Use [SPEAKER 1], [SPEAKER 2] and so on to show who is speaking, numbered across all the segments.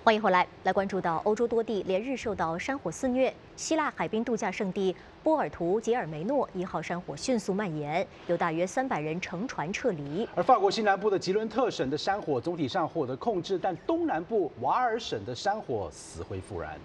[SPEAKER 1] 欢迎回来，来关注到欧洲多地连日受到山火肆虐，希腊海滨度假胜地波尔图杰尔梅诺1号山火迅速蔓延，有大约300人乘船撤离。
[SPEAKER 2] 而法国西南部的吉伦特省的山火总体上获得控制，但东南部瓦尔省的山火死灰复燃。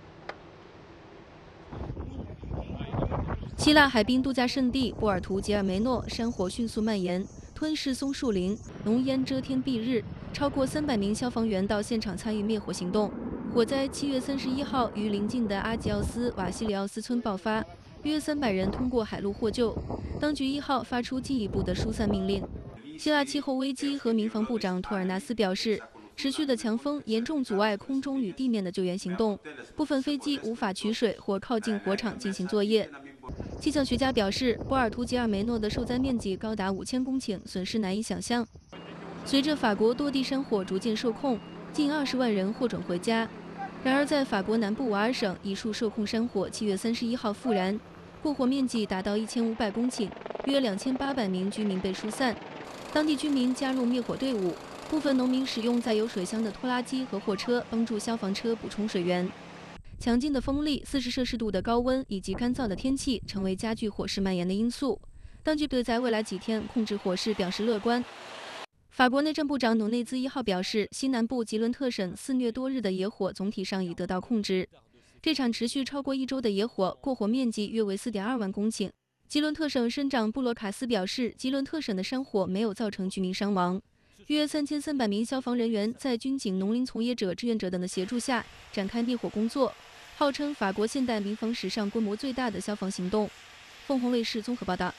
[SPEAKER 3] 希腊海滨度假胜地波尔图杰尔梅诺山火迅速蔓延，吞噬松树林，浓烟遮天蔽日。 超过300名消防员到现场参与灭火行动。火灾7月31号于邻近的阿吉奥斯瓦西里奥斯村爆发，约300人通过海路获救。当局1号发出进一步的疏散命令。希腊气候危机和民防部长托尔纳斯表示，持续的强风严重阻碍空中与地面的救援行动，部分飞机无法取水或靠近火场进行作业。气象学家表示，波尔图杰尔梅诺的受灾面积高达5000公顷，损失难以想象。 随着法国多地山火逐渐受控，近20万人获准回家。然而，在法国南部瓦尔省，一处受控山火7月31号复燃，过火面积达到1500公顷，约2800名居民被疏散。当地居民加入灭火队伍，部分农民使用载有水箱的拖拉机和货车帮助消防车补充水源。强劲的风力、40摄氏度的高温以及干燥的天气，成为加剧火势蔓延的因素。当局对在未来几天控制火势表示乐观。 法国内政部长努内兹1号表示，西南部吉伦特省肆虐多日的野火总体上已得到控制。这场持续超过1周的野火，过火面积约为4.2万公顷。吉伦特省省长布罗卡斯表示，吉伦特省的山火没有造成居民伤亡。约3300名消防人员在军警、农林从业者、志愿者等的协助下展开灭火工作，号称法国现代民防史上规模最大的消防行动。凤凰卫视综合报道。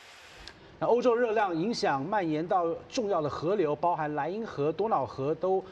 [SPEAKER 2] 那欧洲热量影响蔓延到重要的河流，包含莱茵河、多瑙河都